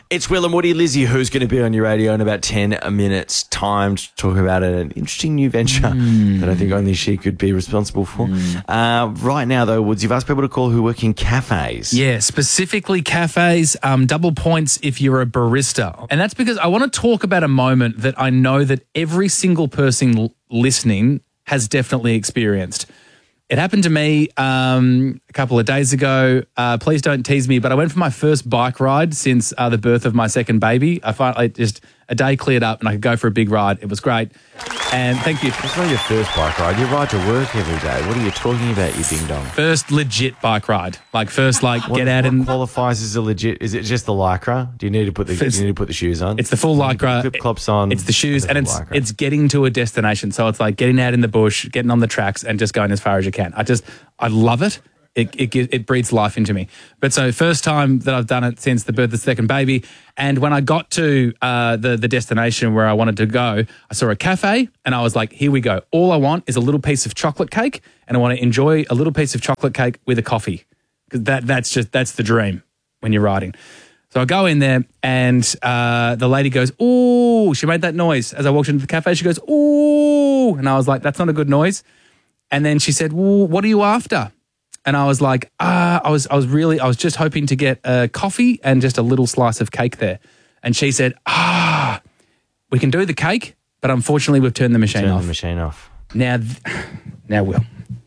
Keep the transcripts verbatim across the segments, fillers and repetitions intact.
It's Will and Woody. Lizzie, who's going to be on your radio in about ten minutes' time to talk about an interesting new venture mm. that I think only she could be responsible for. Mm. Uh, right now, though, Woods, you've asked people to call who work in cafes. Yeah, specifically cafes, um, double points if you're a barista. And that's because I want to talk about a moment that I know that every single person l- listening has definitely experienced. It happened to me um, a couple of days ago. Uh, please don't tease me, but I went for my first bike ride since uh, the birth of my second baby. I finally just a day cleared up and I could go for a big ride. It was great. And thank you. It's not your first bike ride. You ride to work every day. What are you talking about, you ding dong? First legit bike ride. Like first, like what, get out what and qualifies as a legit. Is it just the lycra? Do you need to put the do you need to put the shoes on? It's the full lycra. Flip flops on. It's the shoes, and it's lycra. it's getting to a destination. So it's like getting out in the bush, getting on the tracks, and just going as far as you can. I just I love it. It, it it breathes life into me. But so first time that I've done it since the birth of the second baby. And when I got to uh, the, the destination where I wanted to go, I saw a cafe and I was like, here we go. All I want is a little piece of chocolate cake and I want to enjoy a little piece of chocolate cake with a coffee. Because that, that's just, that's the dream when you're riding. So I go in there and uh, the lady goes, ooh, she made that noise. As I walked into the cafe, she goes, ooh. And I was like, that's not a good noise. And then she said, well, what are you after? And I was like, ah, I was, I was really, I was just hoping to get a coffee and just a little slice of cake there. And she said, ah, we can do the cake, but unfortunately we've turned the machine Turn off. the machine off. Now, th- now Will,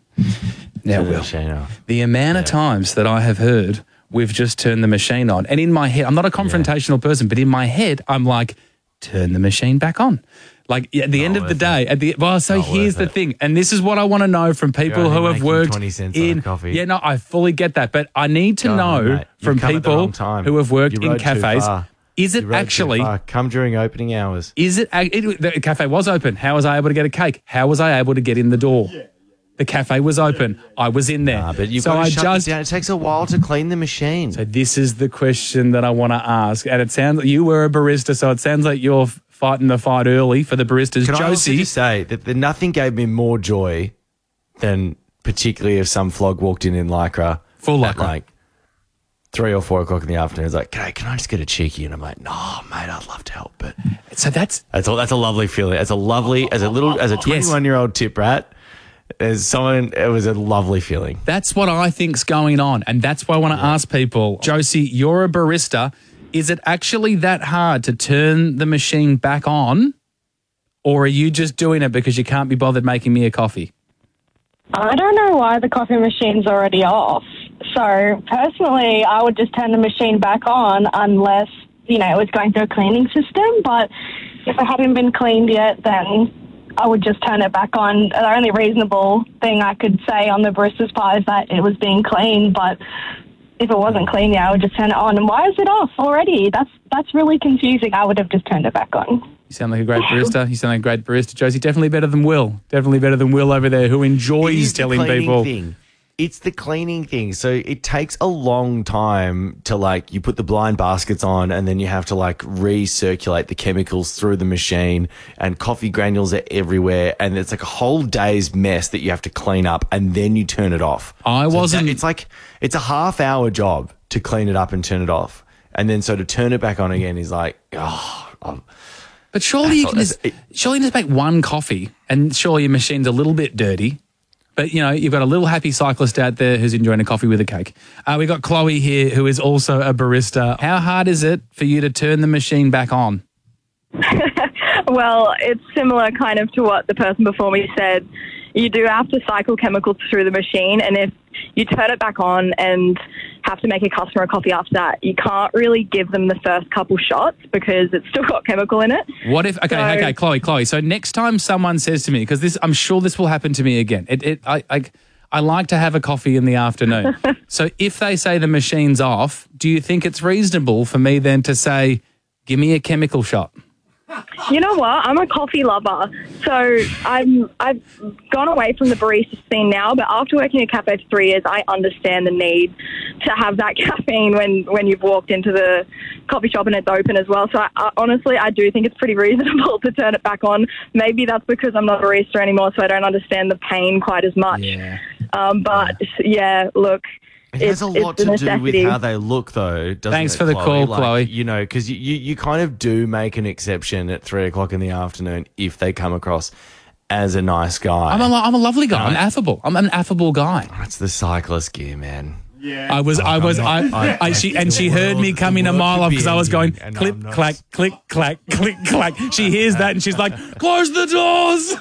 now Turn Will, the machine off. the amount yeah. of times that I have heard we've just turned the machine on, and in my head, I'm not a confrontational yeah. person, but in my head, I'm like, turn the machine back on. Like at the not end of the day, it. at the well, so not here's the it. thing, and this is what I want to know from people who have worked twenty cents in on coffee. Yeah, no, I fully get that, but I need to Go know on, from people who have worked in cafes. Is it actually come during opening hours? Is it, it? The cafe was open. How was I able to get a cake? How was I able to get in the door? Yeah. The cafe was open. I was in there. Nah, but you've so got to I shut just, it down. It takes a while to clean the machine. So this is the question that I want to ask, and it sounds like you were a barista, so it sounds like you're fighting the fight early for the baristas. Can Josie, I also just say that the, nothing gave me more joy than particularly if some flog walked in in lycra, full at lycra, like three or four o'clock in the afternoon. It's like, "G'day, can I just get a cheeky?" And I'm like, "No, mate, I'd love to help." But so that's that's a, that's a lovely feeling. As a lovely as a little as a twenty-one year old tip rat. As someone, it was a lovely feeling. That's what I think's going on, and that's why I want to yeah. ask people, Josie, you're a barista. Is it actually that hard to turn the machine back on, or are you just doing it because you can't be bothered making me a coffee? I don't know why the coffee machine's already off. So personally, I would just turn the machine back on unless, you know, it was going through a cleaning system. But if it hadn't been cleaned yet, then I would just turn it back on. The only reasonable thing I could say on the barista's part is that it was being cleaned, but if it wasn't clean, yeah, I would just turn it on. And why is it off already? That's that's really confusing. I would have just turned it back on. You sound like a great barista. You sound like a great barista, Josie. Definitely better than Will. Definitely better than Will over there, who enjoys telling people. Thing. It's the cleaning thing. So it takes a long time to, like, you put the blind baskets on and then you have to, like, recirculate the chemicals through the machine, and coffee granules are everywhere, and it's like a whole day's mess that you have to clean up, and then you turn it off. I so wasn't... That, it's like, it's a half hour job to clean it up and turn it off. And then so to turn it back on again is like, oh... I'm, but surely you can just, it, surely you just make one coffee, and surely your machine's a little bit dirty. But, you know, you've got a little happy cyclist out there who's enjoying a coffee with a cake. Uh, we've got Chloe here, who is also a barista. How hard is it for you to turn the machine back on? Well, it's similar kind of to what the person before me said. You do have to cycle chemicals through the machine, and if you turn it back on and have to make a customer a coffee after that, you can't really give them the first couple shots because it's still got chemical in it. What if, okay, so, okay, Chloe, Chloe, so next time someone says to me, because this, I'm sure this will happen to me again, it, it, I, I, I like to have a coffee in the afternoon. So if they say the machine's off, do you think it's reasonable for me then to say, give me a chemical shot? You know what? I'm a coffee lover, so I'm, I've gone away from the barista scene now, but after working at a cafe for three years, I understand the need to have that caffeine when, when you've walked into the coffee shop and it's open as well. So I, I, honestly, I do think it's pretty reasonable to turn it back on. Maybe that's because I'm not a barista anymore, so I don't understand the pain quite as much. Yeah. Um, but, yeah. yeah, look, It it's, has a it's lot a to do with necessity. how they look, though, doesn't Thanks it, for the call, Like, Chloe. You know, because you, you, you kind of do make an exception at three o'clock in the afternoon if they come across as a nice guy. I'm a, lo- I'm a lovely guy. I'm affable. I'm an affable guy. That's the cyclist gear, man. I was, I was, I, I, I, she, and she heard me coming a mile off because I was going And clip, I'm not- clack, click, clack, click, clack. She hears that and she's like, close the doors.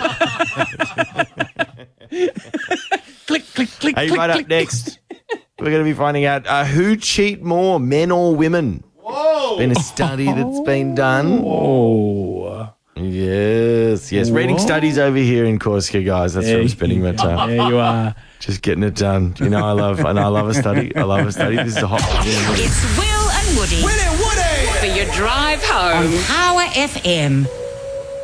click, click, click, Hey, click, right click. up next, we're going to be finding out uh, who cheat more, men or women. Whoa! It's been a study that's been done. Oh, Yes, yes. Reading Whoa. studies over here in Corsica, guys. That's There from Spinning My Time. there you are. Just getting it done. You know, I love, and I love a study. I love a study. This is a hot one. It's Will and Woody Woody, Woody! for your drive home. Power F M.